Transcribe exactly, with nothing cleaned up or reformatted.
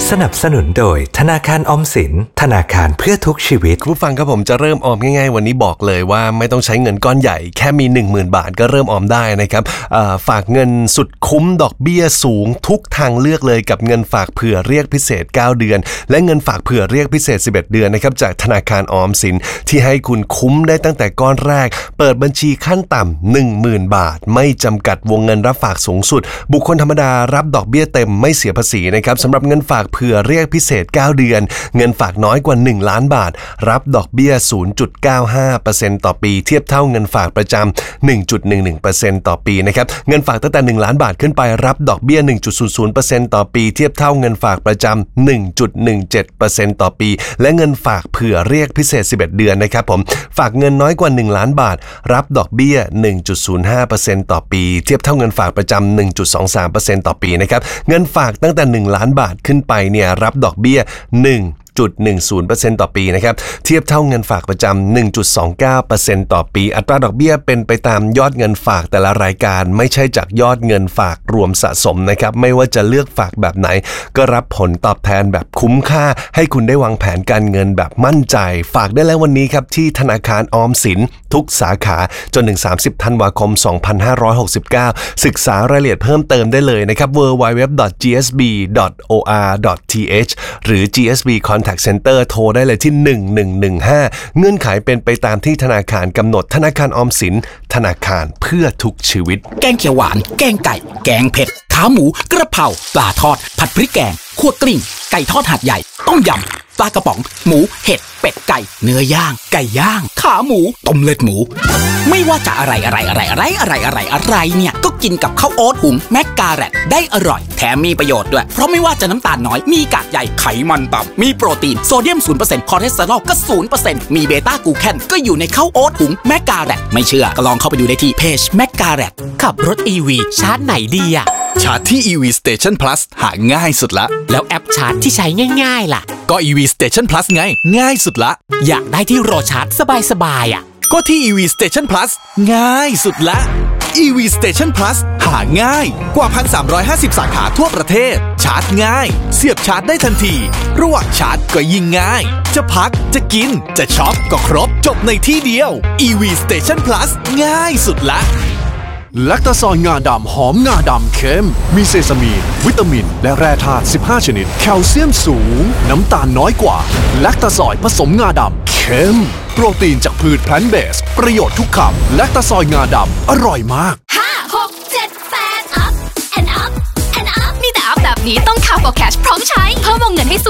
สนับสนุนโดยธนาคารออมสินธนาคารเพื่อทุกชีวิตคุณผู้ฟังครับผมจะเริ่มออมง่ายๆวันนี้บอกเลยว่าไม่ต้องใช้เงินก้อนใหญ่แค่มี หนึ่งหมื่น บาทก็เริ่มออมได้นะครับฝากเงินสุดคุ้มดอกเบี้ยสูงทุกทางเลือกเลยกับเงินฝากเผื่อเรียกพิเศษเก้าเดือนและเงินฝากเผื่อเรียกพิเศษสิบเอ็ดเดือนนะครับจากธนาคารออมสินที่ให้คุณคุ้มได้ตั้งแต่ก้อนแรกเปิดบัญชีขั้นต่ำ หนึ่งหมื่น บาทไม่จำกัดวงเงินรับฝากสูงสุดบุคคลธรรมดารับดอกเบี้ยเต็มไม่เสียภาษีนะครับสำหรับเงินฝากเผื่อเรียกพิเศษเก้าเดือนเงินฝากน้อยกว่าหนึ่งล้านบาทรับดอกเบี้ย ศูนย์จุดเก้าห้าเปอร์เซ็นต์ ต่อปีเทียบเท่าเงินฝากประจำ หนึ่งจุดหนึ่งหนึ่งเปอร์เซ็นต์ ต่อปีนะครับเงินฝากตั้งแต่หนึ่งล้านบาทขึ้นไปรับดอกเบี้ย หนึ่งจุดศูนย์ศูนย์เปอร์เซ็นต์ ต่อปีเทียบเท่าเงินฝากประจำ หนึ่งจุดหนึ่งเจ็ดเปอร์เซ็นต์ ต่อปีและเงินฝากเผื่อเรียกพิเศษสิบเอ็ดเดือนนะครับผมฝากเงินน้อยกว่าหนึ่งล้านบาทรับดอกเบี้ย หนึ่งจุดศูนย์ห้าเปอร์เซ็นต์ ต่อปีเทียบเท่าเงินฝากประจำ หนึ่งจุดสองสามเปอร์เซ็นต์ ต่อปีนะครับเงินฝากตั้งแต่หนึ่งล้านบาทขึ้นไปเนี่ยรับดอกเบี้ย หนึ่งจุดหนึ่งศูนย์เปอร์เซ็นต์ ต่อปีนะครับเทียบเท่าเงินฝากประจำ หนึ่งจุดสองเก้าเปอร์เซ็นต์ ต่อปีอัตราดอกเบี้ยเป็นไปตามยอดเงินฝากแต่ละรายการไม่ใช่จากยอดเงินฝากรวมสะสมนะครับไม่ว่าจะเลือกฝากแบบไหนก็รับผลตอบแทนแบบคุ้มค่าให้คุณได้วางแผนการเงินแบบมั่นใจฝากได้แล้ววันนี้ครับที่ธนาคารออมสินทุกสาขาจนถึงสามสิบธันวาคมสองพันห้าร้อยหกสิบเก้าศึกษารายละเอียดเพิ่มเติมได้เลยนะครับ ดับเบิลยู ดับเบิลยู ดับเบิลยู ดอท จี เอส บี ดอท โอ อาร์ ดอท ที เอช หรือ จี เอส บี Contact Center โทรได้เลยที่หนึ่งหนึ่งหนึ่งห้าเงื่อนไขเป็นไปตามที่ธนาคารกำหนดธนาคารออมสินธนาคารเพื่อทุกชีวิตแกงเขียวหวานแกงไก่แกงเผ็ดขาหมูกระเพราปลาทอดผัดพริกแกงคั่วกลิ้งไก่ทอดหาดใหญ่ต้มยำปลากระป๋องหมูเห็ดเป็ดไก่เนื้อย่างไก่ย่างขาหมูต้มเลือดหมูไม่ว่าจะอะไรอะไรอะไรอะไรอะไรอะไรอะไรเนี่ยก็กินกับข้าวโอ๊ตหุงแมกกาแรตได้อร่อยแถมมีประโยชน์ด้วยเพราะไม่ว่าจะน้ำตาลน้อยมีกากใยไขมันต่ำมีโปรตีนโซเดียม ศูนย์เปอร์เซ็นต์ คอเลสเตอรอลก็ ศูนย์เปอร์เซ็นต์ มีเบต้ากลูแคนก็อยู่ในข้าวโอ๊ตหุงแมกกาแรตไม่เชื่อก็ลองเข้าไปดูได้ที่เพจแมกกาแรตขับรถ อี วี ชาร์จไหนดีอะชาร์จที่ อี วี Station Plus หาง่ายสุดละแล้วแอปชาร์จที่ใช้ง่ายๆล่ะก็ อี วี Station Plus ไงง่ายสุดละอยากได้ที่รอชาร์จสบายๆอ่ะก็ที่ อี วี Station Plus ง่ายสุดละ อี วี Station Plus หาง่ายกว่า หนึ่งพันสามร้อยห้าสิบ สาขาทั่วประเทศชาร์จง่ายเสียบชาร์จได้ทันทีระหว่างชาร์จก็ยิ่งง่ายจะพักจะกินจะช็อปก็ครบจบในที่เดียว อี วี Station Plus ง่ายสุดละแลคตาซอยงาดำหอมงาดำเค็มมีเซซามีนวิตามินและแร่ธาตุสิบห้าชนิดแคลเซียมสูงน้ำตาลน้อยกว่าแลคตาซอยผสมงาดำเค็มโปรตีนจากพืชแพลนท์เบสประโยชน์ทุกคำแลคตาซอยงาดำอร่อยมากห้า หก เจ็ด แปด up and up and up มีแต่ up แบบนี้ต้อง Car for Cash พร้อมใช้เพิ่มวงเงินให้